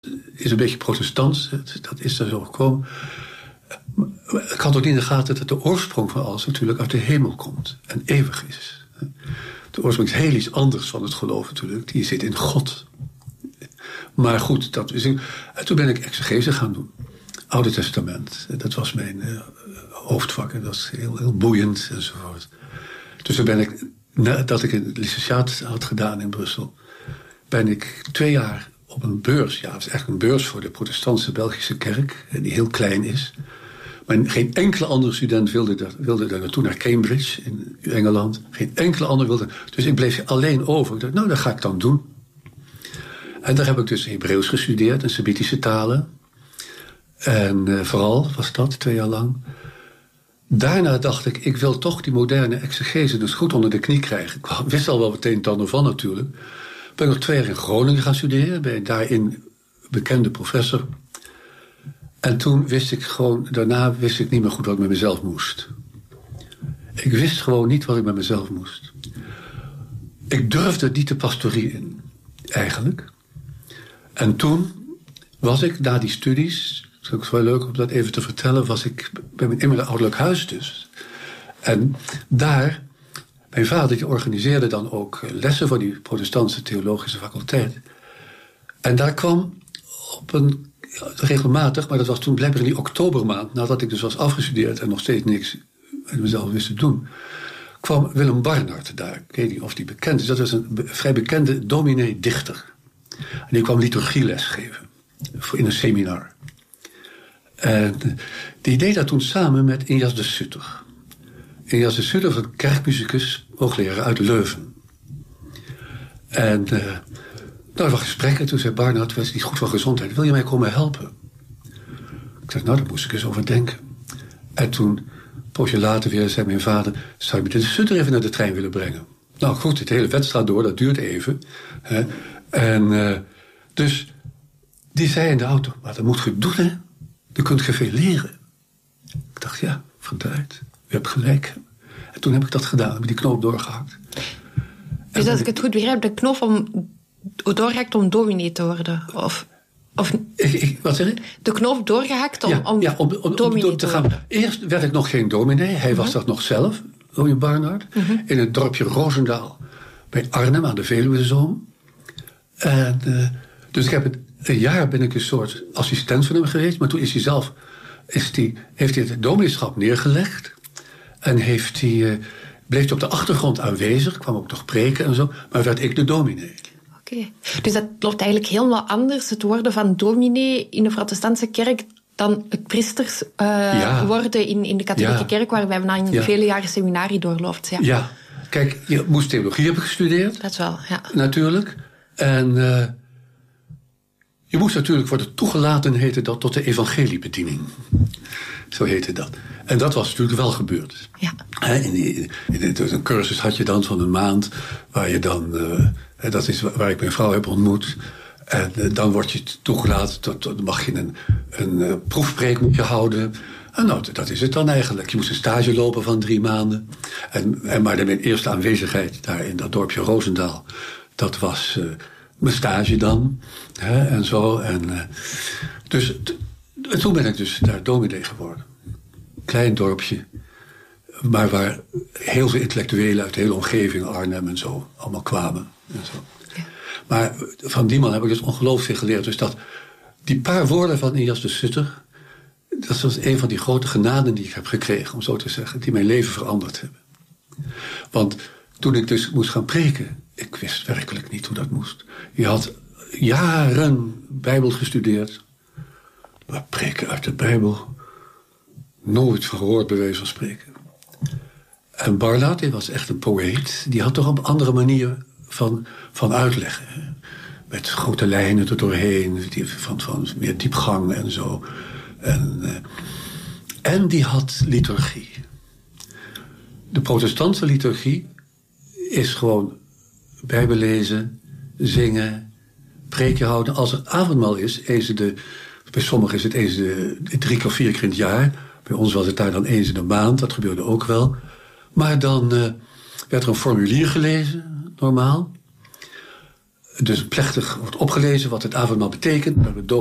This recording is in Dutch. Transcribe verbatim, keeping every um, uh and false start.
is een beetje protestants. Dat is er zo gekomen. Ik had ook niet in de gaten dat de oorsprong van alles natuurlijk uit de hemel komt. En eeuwig is. De oorsprong is heel iets anders van het geloof natuurlijk. Die zit in God. Maar goed, dat is. En toen ben ik exegese gaan doen. Oude Testament. Dat was mijn uh, hoofdvak. En dat is heel, heel boeiend enzovoort. Dus toen ben ik, nadat ik een licentiaat had gedaan in Brussel, ben ik twee jaar op een beurs. Ja, het is echt een beurs voor de protestantse Belgische kerk. Die heel klein is. Maar geen enkele andere student wilde daar, wilde daar naartoe, naar Cambridge in Engeland. Geen enkele andere wilde. Dus ik bleef alleen over. Ik dacht, nou, dat ga ik dan doen. En daar heb ik dus Hebreeuws gestudeerd en Semitische talen. En uh, vooral was dat, twee jaar lang. Daarna dacht ik, ik wil toch die moderne exegese dus goed onder de knie krijgen. Ik wist al wel meteen het ander van natuurlijk. Ben ik nog twee jaar in Groningen gaan studeren. Ben ik daarin bekende professor. En toen wist ik gewoon, daarna wist ik niet meer goed wat ik met mezelf moest. Ik wist gewoon niet wat ik met mezelf moest. Ik durfde niet de pastorie in, eigenlijk. En toen was ik, na die studies, het is ook wel leuk om dat even te vertellen, was ik bij mijn in mijn ouderlijk huis dus. En daar, mijn vader die organiseerde dan ook lessen voor die protestantse theologische faculteit. En daar kwam op een, regelmatig, maar dat was toen blijkbaar in die oktobermaand, nadat ik dus was afgestudeerd en nog steeds niks met mezelf wist te doen, kwam Willem Barnard daar. Ik weet niet of die bekend is. Dat was een be- vrij bekende dominee-dichter. En die kwam liturgieles geven. In een seminar. En die deed dat toen samen met Injas de Sutter. Injas de Sutter was een kerkmusicus, hoogleraar uit Leuven. En uh, nou, er waren gesprekken. Toen zei Barnard, was niet goed van gezondheid. Wil je mij komen helpen? Ik zei, nou, daar moest ik eens over denken. En toen, een poosje later weer, zei mijn vader, zou je met de Sutter even naar de trein willen brengen? Nou goed, het hele wedstrijd door, dat duurt even. Hè. En uh, dus, die zei in de auto, maar dat moet je doen, hè? Je kunt je veel leren. Ik dacht, ja, verdraaid. U hebt gelijk. En toen heb ik dat gedaan, heb ik die knoop doorgehakt. Dus als ik het goed begrijp, de knop om, doorgehakt om dominee te worden? Of, of ik, ik, wat zeg je? De knoop doorgehakt om, ja, om, ja, om, om dominee om te, te gaan. worden? Eerst werd ik nog geen dominee, hij uh-huh. was dat nog zelf, William Barnard. Uh-huh. In het dorpje Roosendaal, bij Arnhem aan de Veluwezoom. En uh, dus ik heb het, een jaar ben ik een soort assistent van hem geweest, maar toen is hij zelf, is die, heeft hij het domineeschap neergelegd. En heeft hij, uh, bleef hij op de achtergrond aanwezig, kwam ook nog preken en zo, maar werd ik de dominee. Oké, okay. Dus dat loopt eigenlijk helemaal anders, het worden van dominee in de protestantse kerk, dan het priesters uh, ja. worden in, in de katholieke ja. kerk, waar wij na een ja. vele jaren seminarie doorloopt. Ja. ja, kijk, je moest theologie hebben gestudeerd. Dat wel, ja. Natuurlijk. En uh, je moest natuurlijk worden toegelaten, heette dat, tot de evangeliebediening. Zo heette dat. En dat was natuurlijk wel gebeurd. Ja. In, die, in een cursus had je dan van een maand, waar je dan, uh, dat is waar ik mijn vrouw heb ontmoet. En uh, dan word je toegelaten, tot, tot, mag je een, een uh, proefpreek moet je houden. En nou, dat is het dan eigenlijk. Je moest een stage lopen van drie maanden. En, en maar mijn eerste aanwezigheid daar in dat dorpje Roosendaal, dat was uh, mijn stage dan. Hè, en zo. En, uh, dus t- toen ben ik dus daar dominee geworden. Klein dorpje. Maar waar heel veel intellectuelen uit de hele omgeving, Arnhem en zo, allemaal kwamen. En zo. Ja. Maar van die man heb ik dus ongelooflijk veel geleerd. Dus dat, die paar woorden van Injas de Sutter, dat was een van die grote genaden die ik heb gekregen, om zo te zeggen, die mijn leven veranderd hebben. Want toen ik dus moest gaan preken, ik wist werkelijk niet hoe dat moest. Je had jaren Bijbel gestudeerd, maar preken uit de Bijbel, nooit van gehoord bij wijze van spreken. En Barnard, die was echt een poëet, die had toch op een andere manier van, van uitleggen. Hè? Met grote lijnen er doorheen, die, van, van meer diepgang en zo. En, uh, en die had liturgie. De protestantse liturgie is gewoon Bijbel lezen, zingen, preekje houden. Als er avondmaal is, eens de, bij sommigen is het eens de, drie of vier keer in het jaar. Bij ons was het daar dan eens in de maand, dat gebeurde ook wel. Maar dan uh, werd er een formulier gelezen, normaal. dus plechtig wordt opgelezen wat het avondmaal betekent.